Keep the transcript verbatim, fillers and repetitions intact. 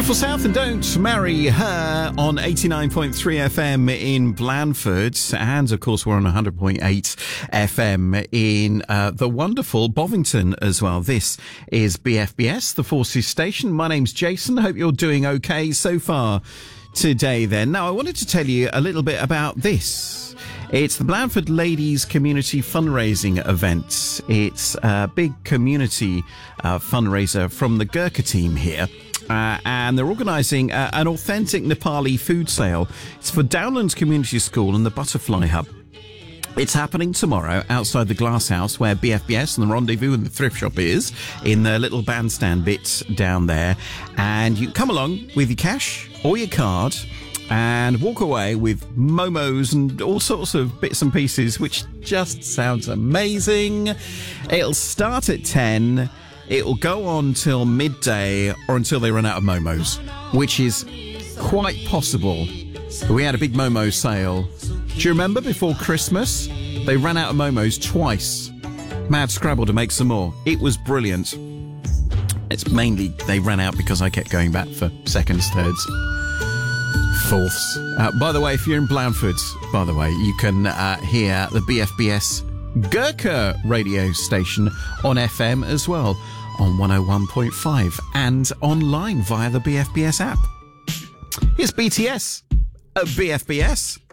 Beautiful South and Don't Marry Her on eighty-nine point three F M in Blandford. And, of course, we're on one hundred point eight F M in uh, the wonderful Bovington as well. This is B F B S, the Forces Station. My name's Jason. Hope you're doing okay so far today then. Now, I wanted to tell you a little bit about this. It's the Blandford Ladies Community Fundraising Event. It's a big community uh, fundraiser from the Gurkha team here. Uh, and they're organising uh, an authentic Nepali food sale. It's for Downlands Community School and the Butterfly Hub. It's happening tomorrow outside the Glass House where B F B S and the Rendezvous and the Thrift Shop is, in the little bandstand bits down there. And you come along with your cash or your card and walk away with momos and all sorts of bits and pieces, which just sounds amazing. It'll start at ten. It will go on till midday or until they run out of momos, which is quite possible. We had a big momo sale. Do you remember before Christmas? They ran out of momos twice. Mad scrabble to make some more. It was brilliant. It's mainly they ran out because I kept going back for seconds, thirds, fourths. Uh, by the way, if you're in Blandford, by the way, you can uh, hear the B F B S Gurkha radio station on F M as well, on one oh one point five and online via the B F B S app. Here's B T S at B F B S.